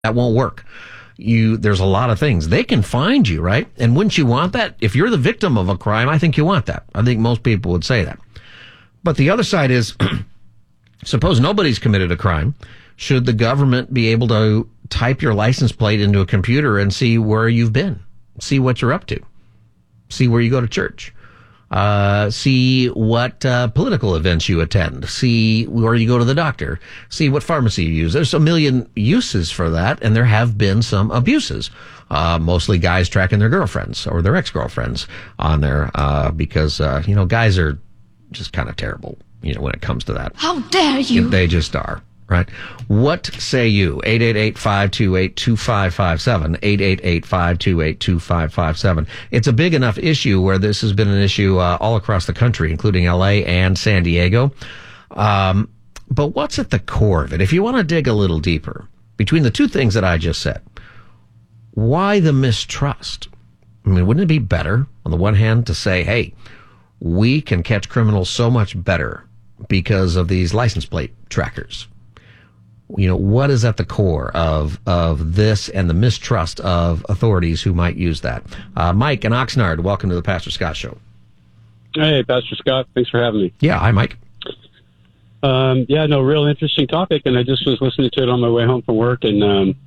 That won't work. There's a lot of things. They can find you, right? And wouldn't you want that? If you're the victim of a crime, I think you want that. I think most people would say that. But the other side is, suppose nobody's committed a crime. Should the government be able to type your license plate into a computer and see where you've been, see what you're up to, see where you go to church, see what political events you attend, see where you go to the doctor, see what pharmacy you use. There's a million uses for that, and there have been some abuses. Mostly guys tracking their girlfriends or their ex-girlfriends on there, because, guys are just kind of terrible, when it comes to that. How dare you? They just are. Right. What say you? 888-528-2557. 888-528-2557. It's a big enough issue where this has been an issue all across the country, including LA and San Diego. But what's at the core of it? If you want to dig a little deeper, between the two things that I just said, why the mistrust? I mean, wouldn't it be better, on the one hand, to say, hey, we can catch criminals so much better because of these license plate trackers? What is at the core of this and the mistrust of authorities who might use that? Mike in Oxnard, welcome to the Pastor Scott Show. Hey, Pastor Scott. Thanks for having me. Yeah, hi, Mike. Real interesting topic, and I just was listening to it on my way home from work, and,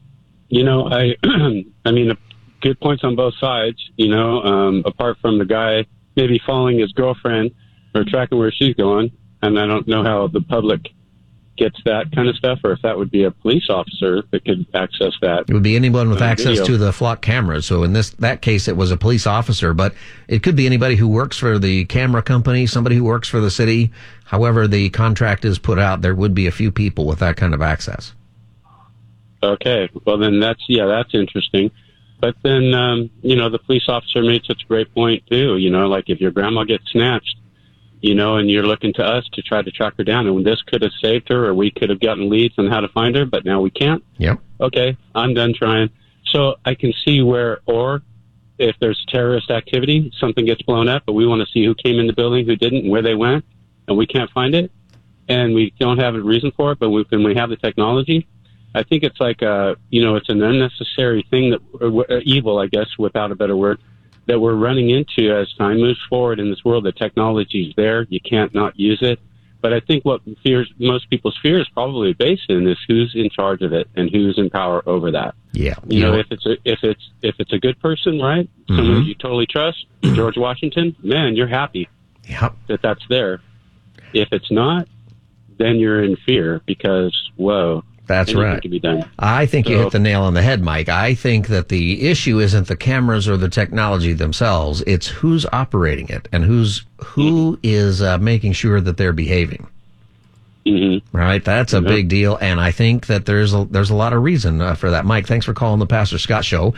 I mean, good points on both sides, apart from the guy maybe following his girlfriend or tracking where she's going, and I don't know how the public gets that kind of stuff, or if that would be a police officer that could access that. It would be anyone with access video to the flock cameras. So in that case, it was a police officer, but it could be anybody who works for the camera company, somebody who works for the city. However the contract is put out, there would be a few people with that kind of access. Okay, well then that's interesting. But then, the police officer made such a great point too, like if your grandma gets snatched, and you're looking to us to try to track her down, and this could have saved her, or we could have gotten leads on how to find her, but now we can't. Yep. Okay, I'm done trying. So I can see or if there's terrorist activity, something gets blown up, but we want to see who came in the building, who didn't, and where they went, and we can't find it, and we don't have a reason for it, but when we have the technology, I think it's like it's an unnecessary thing that evil, I guess, without a better word, that we're running into as time moves forward in this world. The technology is there. You can't not use it. But I think what most people's fear is probably based in is who's in charge of it and who's in power over that. Yeah. If it's a good person, right? Mm-hmm. Someone you totally trust, George Washington, man, you're happy that's there. If it's not, then you're in fear because, whoa. That's right. Can be done. I think you hit the nail on the head, Mike. I think that the issue isn't the cameras or the technology themselves. It's who's operating it and who is making sure that they're behaving. Mm-hmm. Right? That's a big deal, and I think that there's a lot of reason for that. Mike, thanks for calling the Pastor Scott Show.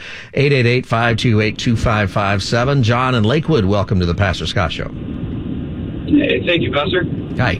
888-528-2557. John in Lakewood, welcome to the Pastor Scott Show. Hey, thank you, Pastor. Hi.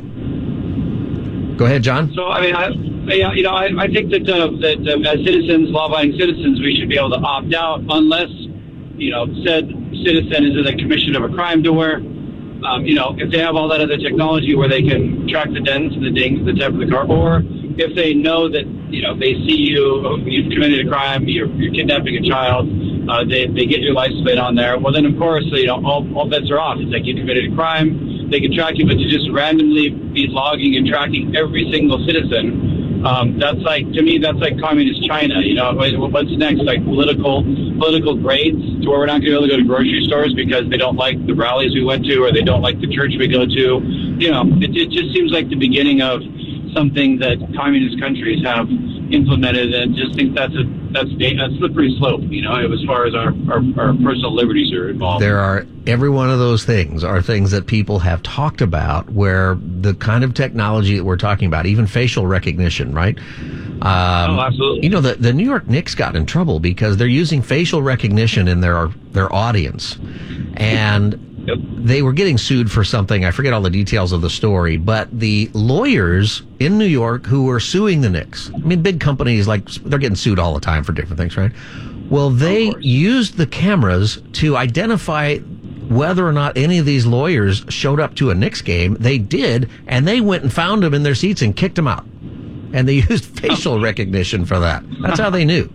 Go ahead, John. So, I think that as citizens, law-abiding citizens, we should be able to opt out unless, said citizen is in the commission of a crime to where, if they have all that other technology where they can track the dents and the dings, the type of the car, or if they know that, they see you've committed a crime, you're kidnapping a child, they get your license plate on there, well, then, of course, all bets are off. It's like you committed a crime, they can track you, but to just randomly be logging and tracking every single citizen, to me, that's like communist China. What's next? Like political grades to where we're not going to be able to go to grocery stores because they don't like the rallies we went to or they don't like the church we go to. It just seems like the beginning of something that communist countries have implemented, and just think that's a slippery slope, as far as our personal liberties are involved. Every one of those things are things that people have talked about where the kind of technology that we're talking about, even facial recognition, right? Absolutely. The New York Knicks got in trouble because they're using facial recognition in their audience. And they were getting sued for something. I forget all the details of the story, but the lawyers in New York who were suing the Knicks, big companies, they're getting sued all the time for different things, right? Well, they used the cameras to identify whether or not any of these lawyers showed up to a Knicks game. They did, and they went and found them in their seats and kicked them out. and they used facial recognition for that. That's how they knew.